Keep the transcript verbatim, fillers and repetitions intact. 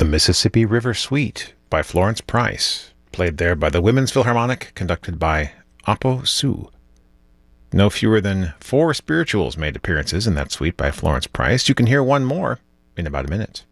Mississippi River Suite by Florence Price, played there by the Women's Philharmonic, conducted by Apo Su. No fewer than four spirituals made appearances in that suite by Florence Price. You can hear one more in about a minute.